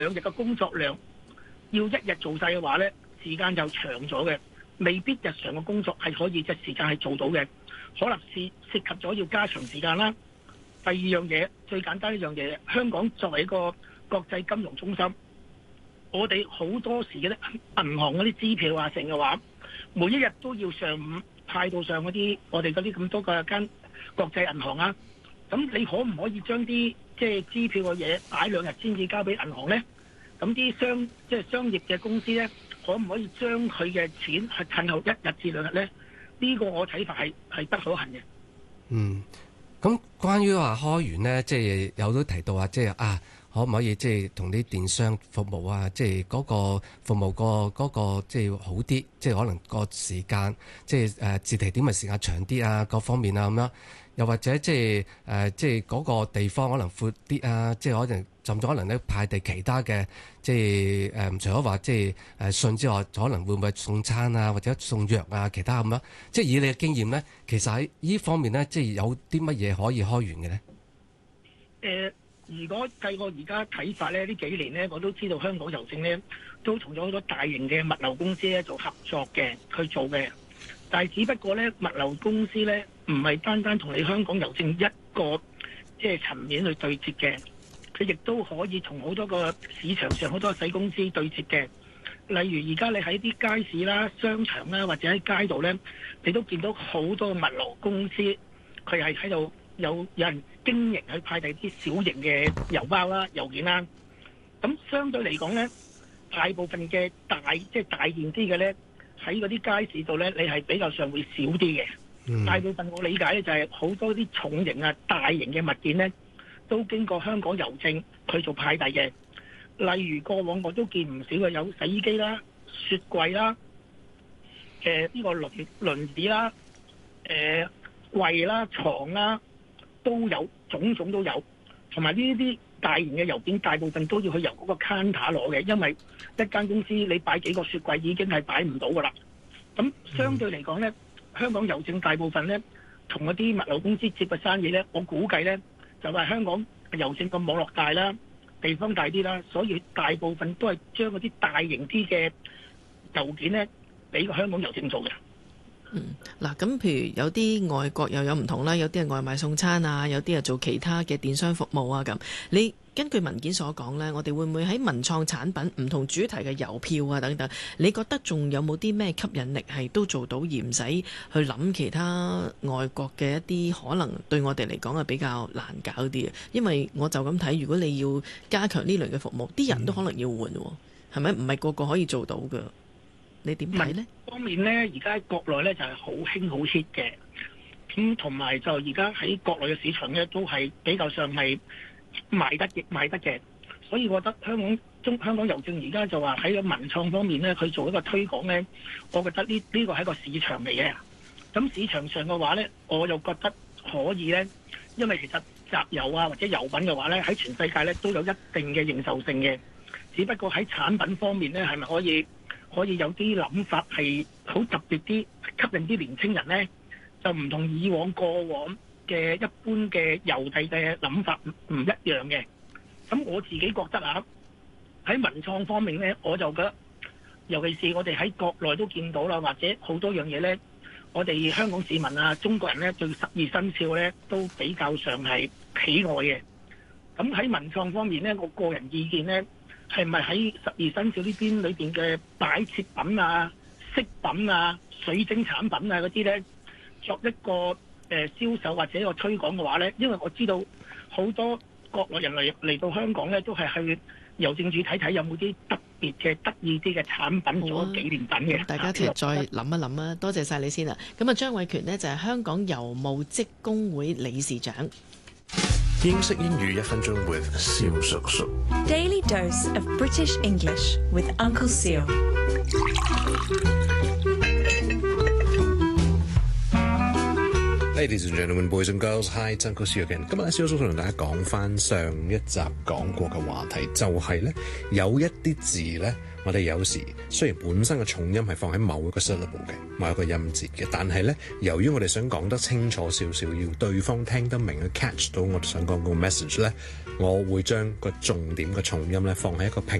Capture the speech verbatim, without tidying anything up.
兩日嘅工作量要一日做晒嘅話呢，時間就長咗嘅，未必日常嘅工作係可以即時間係做到嘅，可能是涉及咗要加長時間啦。第二樣嘢，最簡單一樣嘢，香港作為一個國際金融中心，我哋好多時嘅銀行嗰啲支票啊成嘅話，每一日都要上午派到上嗰啲我哋嗰啲咁多個間國際銀行啊，咁你可唔可以將啲即係支票嘅嘢擺兩日先至交俾銀行呢？咁啲商即係商業嘅公司呢，可唔可以將佢嘅錢係褪後一日至兩日呢？呢個我睇法係係不可行嘅。 嗯，咁關於話開源呢，即係有都提到啊，即係啊，可唔可以即係同啲電商服務啊，即係嗰個服務個嗰個即係好啲，即係可能個時間即係誒自提點嘅時間長啲啊，各方面啊咁樣。又或者即係誒，即係嗰個地方可能闊啲啊，即係可能甚至可能咧派遞其他嘅，即係誒，除咗話即係誒信之外，可能會唔會送餐啊，或者送藥啊，其他咁樣。即係以你嘅經驗咧，其實喺呢方面咧，即係有啲乜嘢可以開源嘅咧？ 誒、呃，如果計我而家睇法咧，呢幾年咧，我都知道香港郵政咧都同咗好多大型嘅物流公司咧做合作嘅去做嘅。但係只不過咧，物流公司咧唔係單單同你香港郵政一個即係層面去對接嘅，佢亦都可以同好多個市場上好多細公司對接嘅。例如而家你喺啲街市啦、商場啦，或者喺街度咧，你都見到好多物流公司，佢係喺度有有人經營去派遞啲小型嘅郵包啦、郵件啦。咁相對嚟講咧，大部分嘅大即係大件啲嘅咧，喺嗰啲街市度咧，你係比較上會少啲嘅。嗯、大部分我理解咧就係好多啲重型啊、大型嘅物件咧，都經過香港郵政去做派遞嘅。例如過往我都見唔少嘅，有洗衣機啦、雪櫃啦、誒、呃、呢、呢個輪輪椅啦、誒、呃、櫃啦、床啦，都有，種種都有。同埋呢啲大型嘅郵件，大部分都要去由嗰個 counter 攞嘅，因為一間公司你擺幾個雪櫃已經係擺唔到噶啦。咁相對嚟講呢，香港郵政大部分呢，同嗰啲物流公司接嘅生意呢，我估計呢，就係香港郵政個網絡大啦，地方大啲啦，所以大部分都係將嗰啲大型啲嘅郵件呢，俾個香港郵政做嘅。 嗯，嗱，咁譬如有啲外國又有唔同啦，有啲係外賣送餐啊，有啲係做其他嘅電商服務啊咁。你根據文件所講呢，我哋會唔會喺文創產品唔同主題嘅郵票啊等等，你覺得仲有冇啲咩吸引力係都做到而唔使去諗其他外國嘅一啲可能對我哋嚟講係比較難搞啲嘅？因為我就咁睇，如果你要加強呢類嘅服務，啲人都可能要換喎，係咪？唔係個個可以做到㗎？你點睇呢？ 方面呢，而家喺國內呢就係好興好 hit 嘅，咁同埋就而家喺國內嘅市場呢都係比較上係賣得亦賣得嘅，所以我覺得香港中香港郵政而家就話喺個文創方面呢，佢做一個推廣呢，我覺得呢呢個係一個市場嚟嘅。咁市場上嘅話呢，我又覺得可以呢，因為其實集郵啊或者郵品嘅話呢，喺全世界呢都有一定嘅認受性嘅，只不過喺產品方面呢，係咪可以？可以有啲諗法係好特別啲，吸引啲年青人呢，就唔同以往過往嘅一般嘅郵遞嘅諗法唔唔一樣嘅。咁我自己覺得啊，喺文創方面呢，我就覺得，尤其是我哋喺國內都見到啦，或者好多樣嘢呢，我哋香港市民啊、中國人呢，對十二生肖呢都比較上係喜愛嘅。咁喺文創方面呢，我個人意見呢，係咪喺十二生肖呢邊裏邊嘅擺設品啊、飾品啊、水晶產品啊嗰啲呢，作一個誒、呃、銷售或者一個推廣嘅話呢？因為我知道好多國內人嚟嚟到香港呢，都係去郵政署睇睇有冇啲特別嘅得意啲嘅產品做紀念品嘅。 大家一齊再諗一諗啊！多謝晒你先啦。咁啊，張偉權呢，就係香港郵務職工會理事長。 英式英語一分鐘 with 蕭叔叔。 Daily dose of British English with Uncle Seal。 嚟 Ladies and gentlemen, boys and girls, hi, it's Uncle Siu again. 今日咧，小叔想同大家講翻上一集講過嘅話題，就係、是、咧有一啲字咧，我哋有時雖然本身嘅重音係放喺某一個 syllable 嘅某一個音節嘅，但係咧由於我哋想講得清楚少少，要對方聽得明去 catch 到我哋想講個 message 咧，我會將個重點嘅重音咧放喺一個平